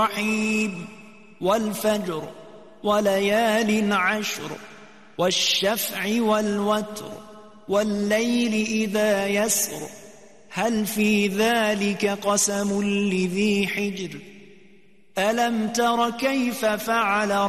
الرحيم والفجر وليال عشر والشفع والوتر والليل إذا يسر هل في ذلك قسم لذي حجر ألم تر كيف فعل